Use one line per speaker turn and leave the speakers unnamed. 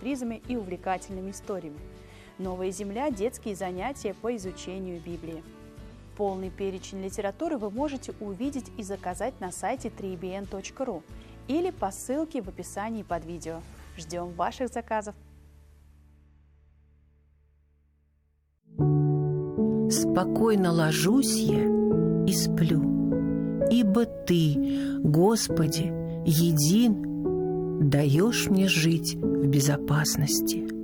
сюрпризами и увлекательными историями. «Новая земля» – детские занятия по изучению Библии. Полный перечень литературы вы можете увидеть и заказать на сайте 3bn.ru или по ссылке в описании под видео. Ждем ваших заказов!
Спокойно ложусь я и сплю, ибо Ты, Господи, един, даешь мне жить в безопасности.